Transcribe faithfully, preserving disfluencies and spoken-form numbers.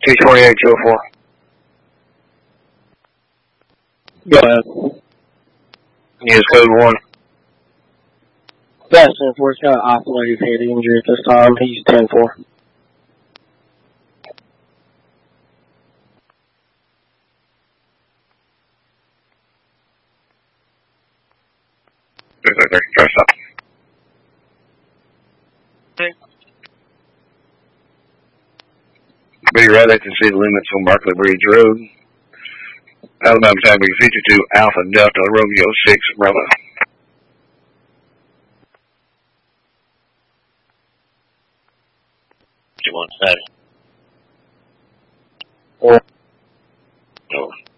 two twenty-eight, two oh four. Go ahead. Use code one. Best enforce got isolated head injury at this time. He's ten four. There, there, there. Try to stop. Be ready to see the limits on Barclay Bridge Road. Alabama Topic fifty-two Alpha Delta Romeo six Bravo. You want that? Or No.